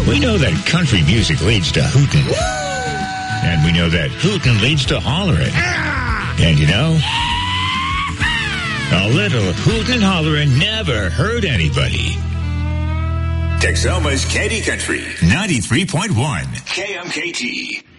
We know that country music leads to hootin'. And we know that hootin' leads to hollerin'. And you know, a little hootin' and hollerin' never hurt anybody. Texoma's Candy Country, 93.1 KMKT.